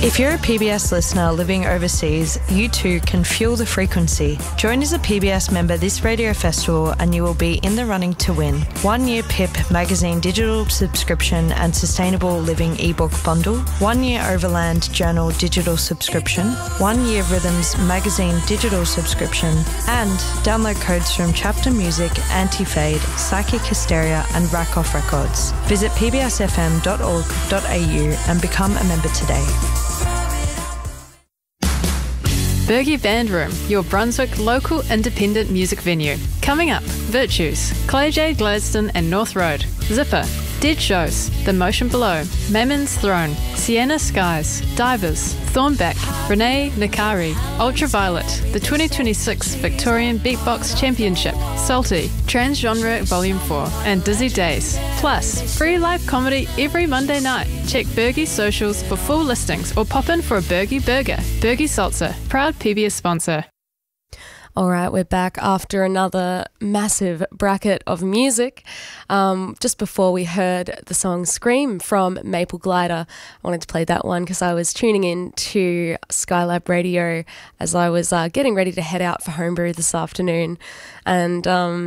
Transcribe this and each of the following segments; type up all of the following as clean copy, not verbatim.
If you're a PBS listener living overseas, you too can fuel the frequency. Join as a PBS member this radio festival and you will be in the running to win 1 year PIP magazine digital subscription and sustainable living ebook bundle, 1 year Overland Journal digital subscription, 1 year Rhythms magazine digital subscription, and download codes from Chapter Music, Anti-Fade, Psychic Hysteria and Rack Off Records. Visit pbsfm.org.au and become a member today. Bergie Band Room, your Brunswick local independent music venue. Coming up, Virtues, Clay J. Gladstone and North Road, Zipper, Dead Shows, The Motion Below, Mammon's Throne, Sienna Skies, Divers, Thornback, Renee Nakari, Ultraviolet, the 2026 Victorian Beatbox Championship, Salty, Transgenre Volume 4, and Dizzy Days. Plus, free live comedy every Monday night. Check Bergie's socials for full listings or pop in for a Bergie Burger. Bergie Salsa, proud PBS sponsor. All right, we're back after another massive bracket of music. Just before we heard the song Scream from Maple Glider, I wanted to play that one because I was tuning in to Skylab Radio as I was getting ready to head out for Homebrew this afternoon. And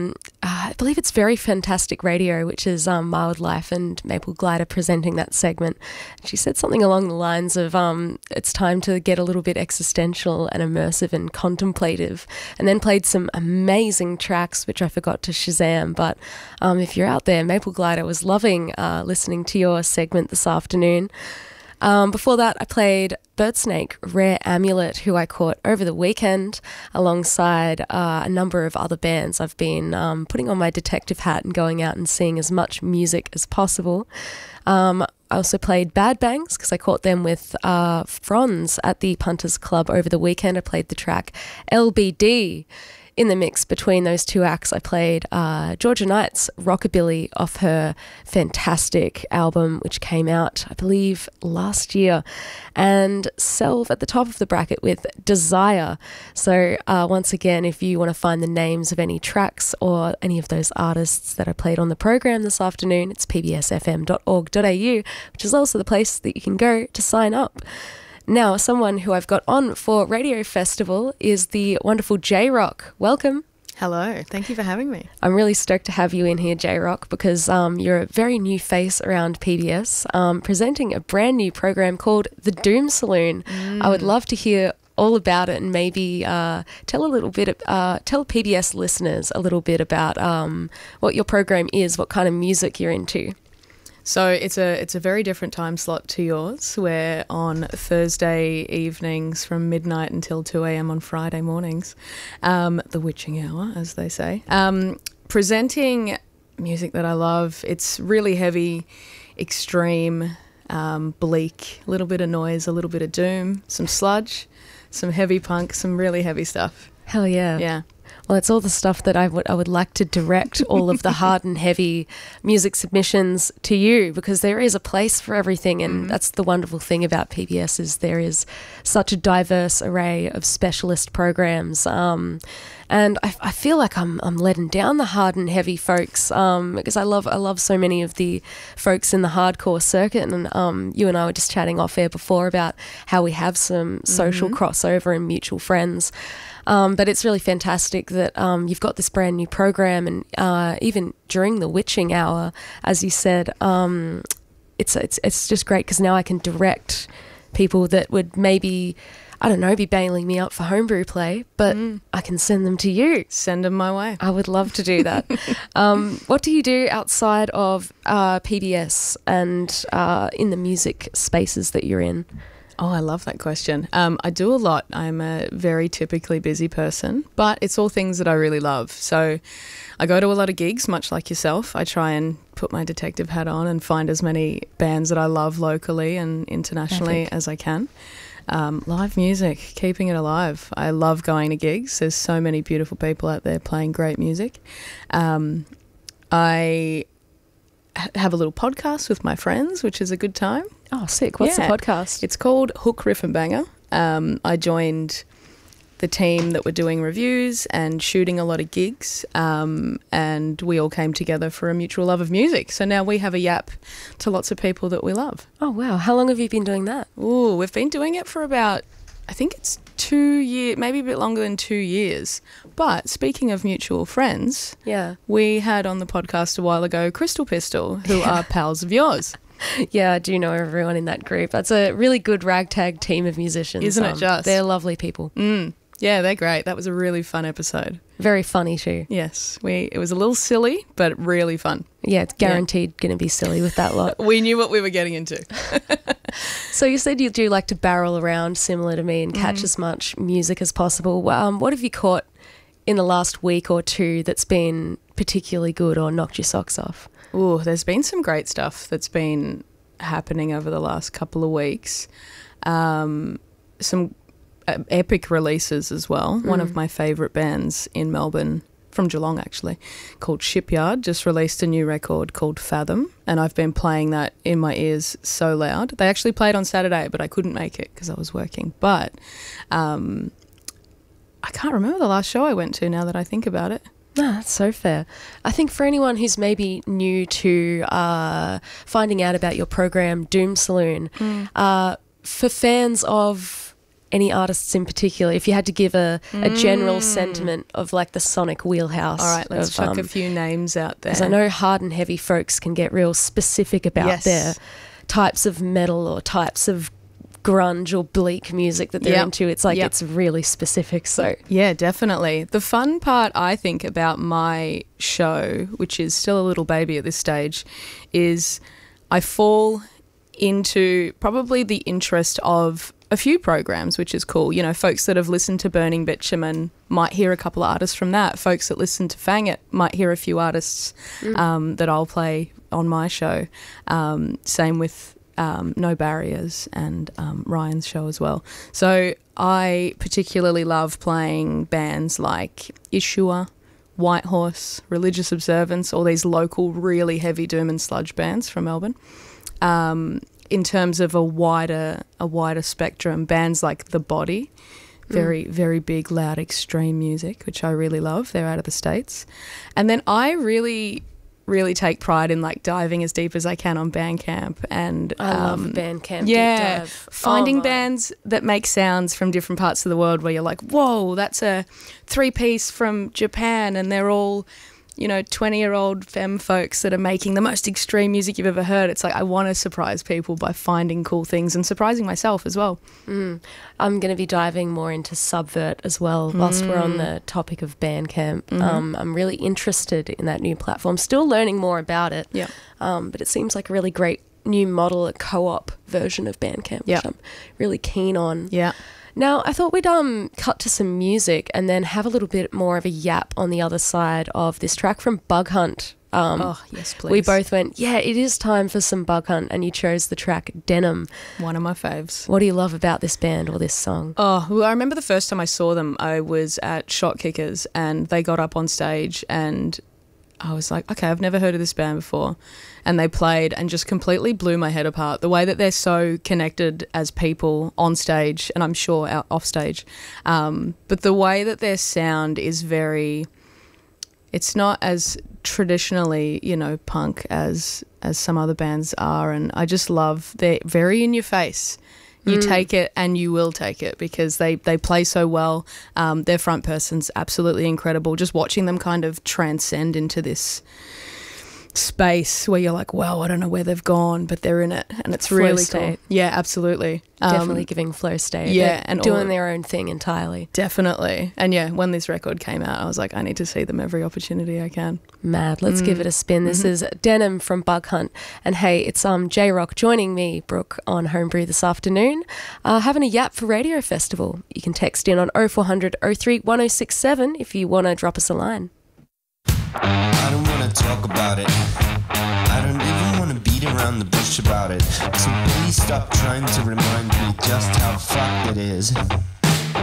I believe it's Very Fantastic Radio, which is Mild Life and Maple Glider presenting that segment. She said something along the lines of it's time to get a little bit existential and immersive and contemplative, and then played some amazing tracks, which I forgot to Shazam. But if you're out there, Maple Glider was loving listening to your segment this afternoon. Before that, I played Birdsnake, Rare Amulet, who I caught over the weekend alongside a number of other bands. I've been putting on my detective hat and going out and seeing as much music as possible. I also played Bad Bangs because I caught them with Franz at the Punters Club over the weekend. I played the track LBD. In the mix between those two acts, I played Georgia Knight's Rockabilly off her fantastic album, which came out, I believe, last year, and Selv at the top of the bracket with Desire. So once again, if you want to find the names of any tracks or any of those artists that I played on the program this afternoon, it's pbsfm.org.au, which is also the place that you can go to sign up. Now, someone who I've got on for Radio Festival is the wonderful J-Rock. Welcome. Hello, thank you for having me. I'm really stoked to have you in here, J-Rock, because you're a very new face around PBS, presenting a brand new program called The Doom Saloon. I would love to hear all about it and maybe tell PBS listeners a little bit about what your program is, what kind of music you're into. So it's a very different time slot to yours. We're on Thursday evenings from midnight until 2 a.m. on Friday mornings, the witching hour, as they say. Presenting music that I love. It's really heavy, extreme, bleak, a little bit of noise, a little bit of doom, some sludge, some heavy punk, some really heavy stuff. Hell yeah. Yeah. Well, it's all the stuff that I would like to direct all of the hard and heavy music submissions to you, because there is a place for everything, and that's the wonderful thing about PBS is there is such a diverse array of specialist programs. And I feel like I'm letting down the hard and heavy folks because I love so many of the folks in the hardcore circuit, and you and I were just chatting off air before about how we have some social crossover and mutual friends. But it's really fantastic that you've got this brand new program, and even during the witching hour, as you said, it's just great because now I can direct people that would maybe, I don't know, be bailing me out for homebrew play, but I can send them to you. Send them my way. I would love to do that. What do you do outside of PBS and in the music spaces that you're in? Oh, I love that question. I do a lot. I'm a very typically busy person, but it's all things that I really love. So I go to a lot of gigs, much like yourself. I try and put my detective hat on and find as many bands that I love locally and internationally as I can. Live music, keeping it alive. I love going to gigs. There's so many beautiful people out there playing great music. I have a little podcast with my friends, which is a good time. Oh, sick. What's the podcast? It's called Hook, Riff and Banger. I joined the team that were doing reviews and shooting a lot of gigs, and we all came together for a mutual love of music. So now we have a yap to lots of people that we love. Oh, wow. How long have you been doing that? Ooh, we've been doing it for about, I think it's 2 years, maybe a bit longer than 2 years. But speaking of mutual friends, Yeah. we had on the podcast a while ago Crystal Pistol, who are pals of yours. Yeah, I do know everyone in that group. That's a really good ragtag team of musicians. Isn't it just? They're lovely people. Yeah, they're great. That was a really fun episode. Very funny too. Yes, it was a little silly, but really fun. Yeah, it's guaranteed going to be silly with that lot. We knew what we were getting into. So you said you do like to barrel around similar to me and catch as much music as possible. What have you caught in the last week or two that's been particularly good or knocked your socks off? Ooh, there's been some great stuff that's been happening over the last couple of weeks. Some epic releases as well. One of my favourite bands in Melbourne, from Geelong actually, called Shipyard, just released a new record called Fathom, and I've been playing that in my ears so loud. They actually played on Saturday, but I couldn't make it because I was working. But I can't remember the last show I went to now that I think about it. No, that's so fair. I think for anyone who's maybe new to finding out about your program, Doom Saloon, for fans of any artists in particular, if you had to give a general sentiment of like the sonic wheelhouse. All right, let's chuck a few names out there. Because I know hard and heavy folks can get real specific about their types of metal or types of grunge or bleak music that they're into. It's like it's really specific. So yeah, definitely. The fun part I think about my show, which is still a little baby at this stage, is I fall into probably the interest of a few programs, which is cool. You know, folks that have listened to Burning Bitumen might hear a couple of artists from that. Folks that listen to Fang It might hear a few artists that I'll play on my show. Same with No Barriers and Ryan's show as well. So I particularly love playing bands like Ishua, Whitehorse, Religious Observance, all these local really heavy doom and sludge bands from Melbourne. In terms of a wider spectrum, bands like The Body, very, very big, loud, extreme music, which I really love. They're out of the States. And then I really, really take pride in like diving as deep as I can on Bandcamp. And I love Bandcamp. Yeah, deep dive. finding bands that make sounds from different parts of the world where you're like, whoa, that's a 3-piece from Japan, and they're all, you know, 20-year-old femme folks that are making the most extreme music you've ever heard. It's like I want to surprise people by finding cool things and surprising myself as well. I'm going to be diving more into Subvert as well whilst we're on the topic of Bandcamp. I'm really interested in that new platform. Still learning more about it. Yeah. But it seems like a really great new model, a co-op version of Bandcamp, which I'm really keen on. Yeah. Now, I thought we'd cut to some music and then have a little bit more of a yap on the other side of this track from Bug Hunt. Oh, yes, please. We both went, yeah, it is time for some Bug Hunt, and you chose the track Denim. One of my faves. What do you love about this band or this song? Oh, well, I remember the first time I saw them, I was at Shot Kickers and they got up on stage and I was like, okay, I've never heard of this band before. And they played and just completely blew my head apart. The way that they're so connected as people on stage, and I'm sure out off stage, but the way that their sound is very, it's not as traditionally, you know, punk as some other bands are. And I just love, they're very in your face. You take it and you will take it because they play so well. Their front person's absolutely incredible. Just watching them kind of transcend into this space where you're like, wow, I don't know where they've gone, but they're in it, and it's Flow really state. cool. Yeah, absolutely. Definitely giving flow state. Yeah, They're and doing all- their own thing entirely. Definitely. And yeah, when this record came out, I was like, I need to see them every opportunity I can. Mad. Let's give it a spin. This is Denim from Bug Hunt. And hey, it's J-Rock joining me, Brooke, on Homebrew this afternoon, having a yap for Radio Festival. You can text in on 0400 03 1067 if you want to drop us a line. I don't wanna talk about it. I don't even wanna beat around the bush about it. So please stop trying to remind me just how fucked it is.